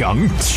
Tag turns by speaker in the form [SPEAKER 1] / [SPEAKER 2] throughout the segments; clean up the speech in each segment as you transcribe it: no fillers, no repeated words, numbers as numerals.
[SPEAKER 1] 抢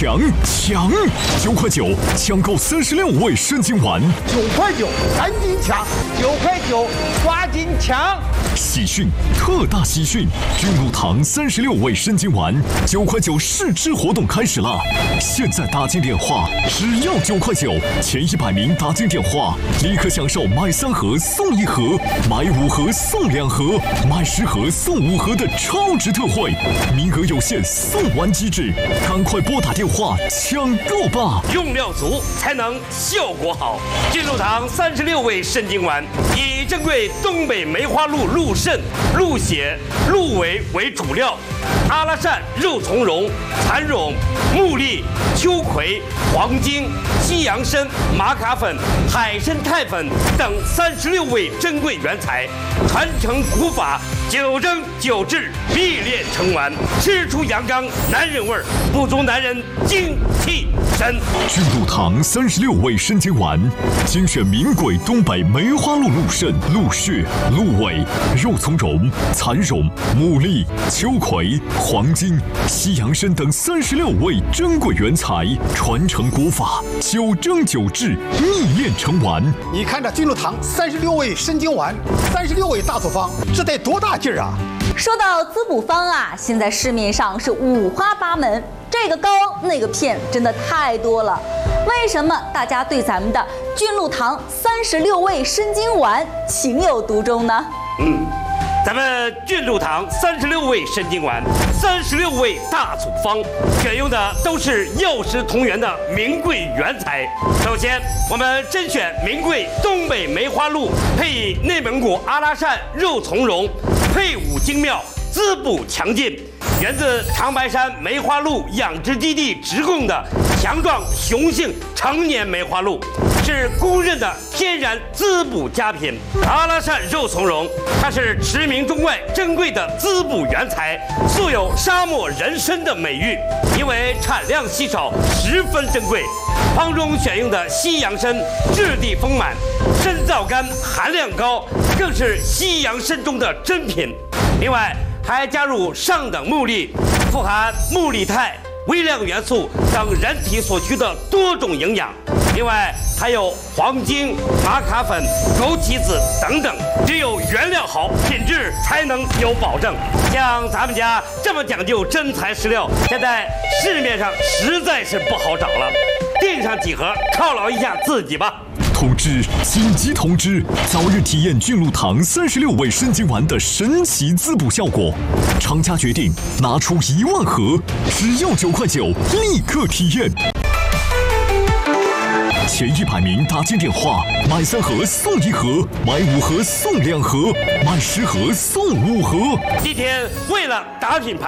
[SPEAKER 1] ！9块9抢购36味生津丸
[SPEAKER 2] ，9块9赶紧抢，9块9抓紧抢！
[SPEAKER 1] 喜讯，特大喜讯！菌露堂36味生津丸9块9试吃活动开始了！现在打进电话，只要9块9，前100名打进电话，立刻享受买3盒送1盒，买5盒送2盒，买10盒送5盒的超值特惠，名额有限，送完即止，赶快拨打电话抢购吧！
[SPEAKER 3] 用料足才能效果好。菌露堂36味生津丸以珍贵东北梅花鹿鹿肾、鹿血、鹿尾为主料，阿拉善、肉苁蓉、蚕苇、木栗、秋葵、黄精、西洋参、玛卡粉、海参肽粉等36味珍贵原材，传承古法，9蒸9制，秘炼成丸，吃出阳刚男人味儿，不足男人精气神。
[SPEAKER 1] 菌露堂36味生津丸，精选名贵东北梅花鹿鹿肾、鹿血、鹿尾、肉苁蓉、蚕苇、木栗、秋葵、黄精、西洋参等36味珍贵原材，传承古法，9蒸9制，秘炼成丸。
[SPEAKER 2] 你看这菌露堂36味生津丸，36味大组方，这得多大劲儿啊！
[SPEAKER 4] 说到滋补方啊，现在市面上是五花八门，这个膏那个片真的太多了。为什么大家对咱们的菌露堂36味生津丸情有独钟呢？
[SPEAKER 3] 咱们菌露堂36味生津丸，36味大组方，选用的都是药食同源的名贵原材。首先，我们甄选名贵东北梅花鹿，配以内蒙古阿拉善肉苁蓉，配伍精妙，滋补强劲，源自长白山梅花鹿养殖基地直供的强壮雄性成年梅花鹿，是公认的天然滋补佳品。阿拉善肉苁蓉，它是驰名中外珍贵的滋补原材，素有沙漠人参的美誉，因为产量稀少，十分珍贵。方中选用的西洋参质地丰满，参皂苷含量高，更是西洋参中的珍品。另外还加入上等木栗，富含木栗肽、微量元素等人体所需的多种营养。另外还有黄精、玛卡粉、枸杞子等等，只有原料好，品质才能有保证。像咱们家这么讲究真材实料，现在市面上实在是不好找了，订上几盒犒劳一下自己吧。
[SPEAKER 1] 通知！紧急通知！早日体验菌露堂36味生津丸的神奇滋补效果。厂家决定拿出1万盒，只要9块9，立刻体验。前100名打进电话，买3盒送1盒，买5盒送2盒，买10盒送5盒。
[SPEAKER 3] 今天为了打品牌。